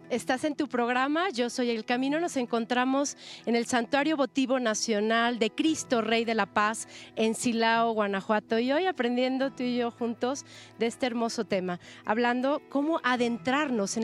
Estás en tu programa, Yo Soy el Camino. Nos encontramos en el Santuario Votivo Nacional de Cristo Rey de la Paz en Silao, Guanajuato. Y hoy aprendiendo tú y yo juntos de este hermoso tema, hablando cómo adentrarnos en